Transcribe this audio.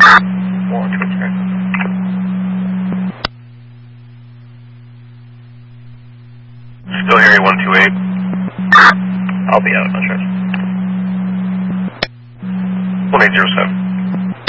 One, two, three. Still hearing 128. I'll be out, no stress. 1807.